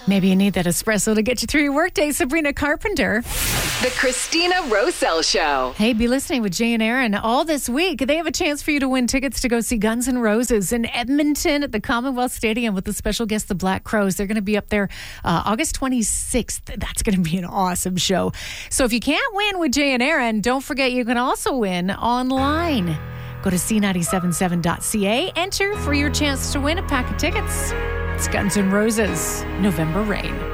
Maybe you need that espresso to get you through your workday. Sabrina Carpenter. The Christina Roselle Show. Hey, be listening with Jay and Aaron all this week. They have a chance for you to win tickets to go see Guns N' Roses in Edmonton at the Commonwealth Stadium with the special guest, the Black Crowes. They're going to be up there August 26th. That's going to be an awesome show. So if you can't win with Jay and Aaron, don't forget you can also win online. Go to c977.ca. Enter for your chance to win a pack of tickets. It's Guns N' Roses, November Rain.